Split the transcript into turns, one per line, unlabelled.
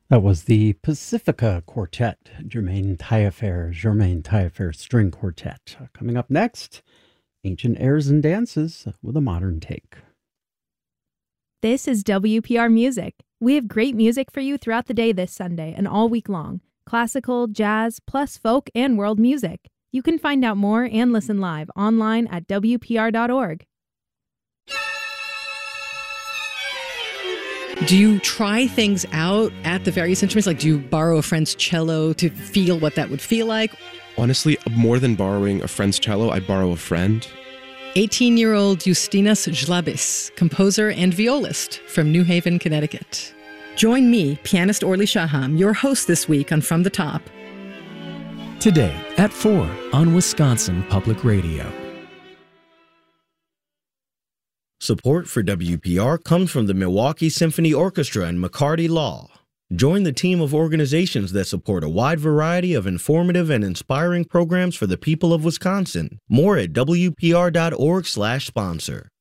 That was the Pacifica Quartet, Germain Taillefer String Quartet. Coming up next, Ancient Airs and Dances with a modern take.
This is WPR Music. We have great music for you throughout the day this Sunday and all week long. Classical, jazz, plus folk and world music. You can find out more and listen live online at WPR.org.
Do you try things out at the various instruments? Like, do you borrow a friend's cello to feel what that would feel like?
Honestly, more than borrowing a friend's cello, I borrow a friend.
18-year-old Justinas Žlabis, composer and violist from New Haven, Connecticut. Join me, pianist Orly Shaham, your host this week on From the Top.
Today at 4 on Wisconsin Public Radio.
Support for WPR comes from the Milwaukee Symphony Orchestra and McCarty Law. Join the team of organizations that support a wide variety of informative and inspiring programs for the people of Wisconsin. More at WPR.org/sponsor.